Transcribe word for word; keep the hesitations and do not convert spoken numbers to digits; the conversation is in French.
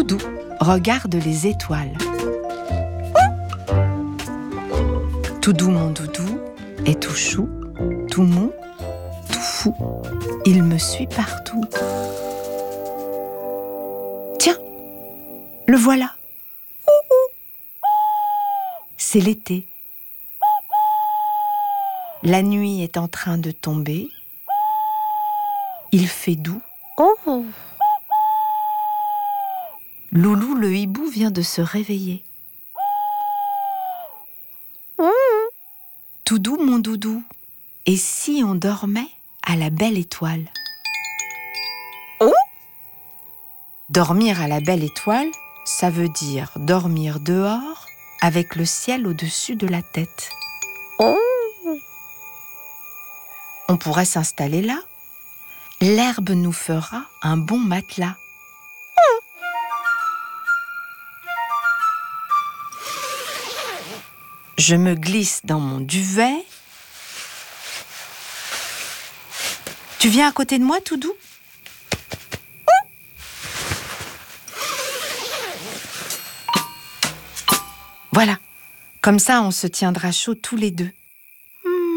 Toudou regarde les étoiles. Toudou, mon doudou, est tout chou, tout mou, tout fou. Il me suit partout. Tiens, le voilà. C'est l'été. La nuit est en train de tomber. Il fait doux. Oh. Loulou le hibou vient de se réveiller. Mmh. Toudou, mon doudou, et si on dormait à la belle étoile? Oh. Dormir à la belle étoile, ça veut dire dormir dehors avec le ciel au-dessus de la tête. Oh. On pourrait s'installer là. L'herbe nous fera un bon matelas. Je me glisse dans mon duvet. Tu viens à côté de moi, Toudou? Voilà, comme ça on se tiendra chaud tous les deux.